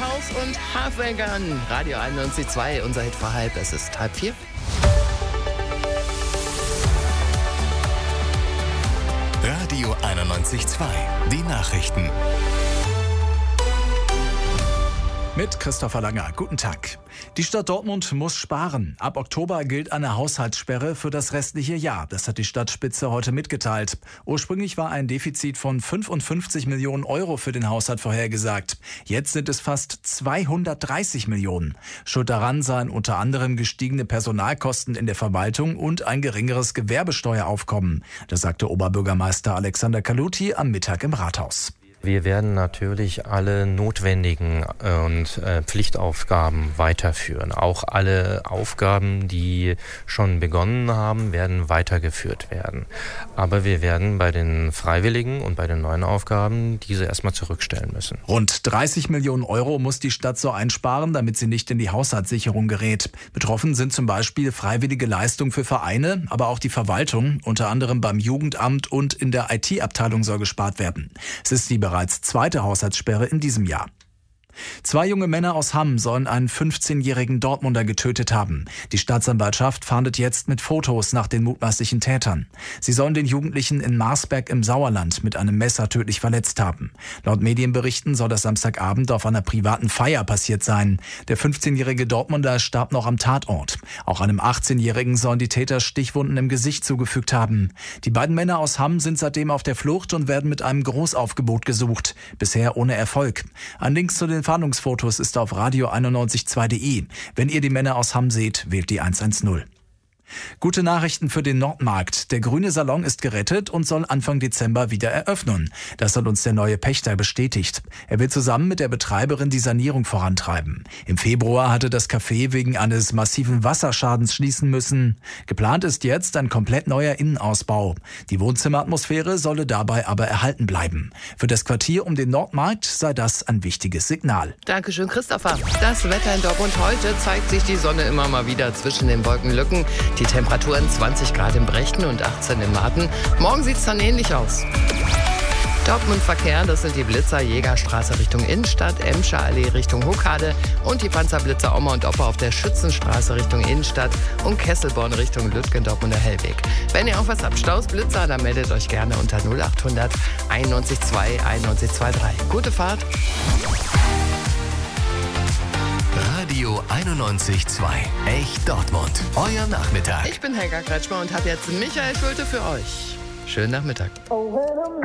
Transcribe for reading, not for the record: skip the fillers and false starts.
House und Halfway Gun. Radio 91.2, unser Hit vor halb. Es ist 3:30. Radio 91.2, die Nachrichten. Mit Christopher Langer. Guten Tag. Die Stadt Dortmund muss sparen. Ab Oktober gilt eine Haushaltssperre für das restliche Jahr. Das hat die Stadtspitze heute mitgeteilt. Ursprünglich war ein Defizit von 55 Millionen Euro für den Haushalt vorhergesagt. Jetzt sind es fast 230 Millionen. Schuld daran seien unter anderem gestiegene Personalkosten in der Verwaltung und ein geringeres Gewerbesteueraufkommen. Das sagte Oberbürgermeister Alexander Kaluti am Mittag im Rathaus. Wir werden natürlich alle notwendigen und Pflichtaufgaben weiterführen. Auch alle Aufgaben, die schon begonnen haben, werden weitergeführt werden. Aber wir werden bei den Freiwilligen und bei den neuen Aufgaben diese erstmal zurückstellen müssen. Rund 30 Millionen Euro muss die Stadt so einsparen, damit sie nicht in die Haushaltssicherung gerät. Betroffen sind zum Beispiel freiwillige Leistungen für Vereine, aber auch die Verwaltung. Unter anderem beim Jugendamt und in der IT-Abteilung soll gespart werden. Es ist die bereits zweite Haushaltssperre in diesem Jahr. 2 junge Männer aus Hamm sollen einen 15-jährigen Dortmunder getötet haben. Die Staatsanwaltschaft fahndet jetzt mit Fotos nach den mutmaßlichen Tätern. Sie sollen den Jugendlichen in Marsberg im Sauerland mit einem Messer tödlich verletzt haben. Laut Medienberichten soll das Samstagabend auf einer privaten Feier passiert sein. Der 15-jährige Dortmunder starb noch am Tatort. Auch einem 18-jährigen sollen die Täter Stichwunden im Gesicht zugefügt haben. Die beiden Männer aus Hamm sind seitdem auf der Flucht und werden mit einem Großaufgebot gesucht. Bisher ohne Erfolg. Ein Link zu den Fahndungsfotos ist auf radio912.de. Wenn ihr die Männer aus Hamm seht, wählt die 110. Gute Nachrichten für den Nordmarkt. Der grüne Salon ist gerettet und soll Anfang Dezember wieder eröffnen. Das hat uns der neue Pächter bestätigt. Er will zusammen mit der Betreiberin die Sanierung vorantreiben. Im Februar hatte das Café wegen eines massiven Wasserschadens schließen müssen. Geplant ist jetzt ein komplett neuer Innenausbau. Die Wohnzimmeratmosphäre solle dabei aber erhalten bleiben. Für das Quartier um den Nordmarkt sei das ein wichtiges Signal. Dankeschön, Christopher. Das Wetter in Dortmund heute zeigt sich die Sonne immer mal wieder zwischen den Wolkenlücken. Die Temperaturen 20 Grad in Brechten und 18 in Marten. Morgen sieht es dann ähnlich aus. Dortmund-Verkehr, das sind die Blitzer Jägerstraße Richtung Innenstadt, Emscher Allee Richtung Hochhalle und die Panzerblitzer Oma und Opa auf der Schützenstraße Richtung Innenstadt und Kesselborn Richtung Lütgendortmunder Hellweg. Wenn ihr auch was habt, Staus, Blitzer, dann meldet euch gerne unter 0800 91 9123. Gute Fahrt! Radio 91.2, echt Dortmund. Euer Nachmittag. Ich bin Helga Kretschmer und habe jetzt Michael Schulte für euch. Schönen Nachmittag.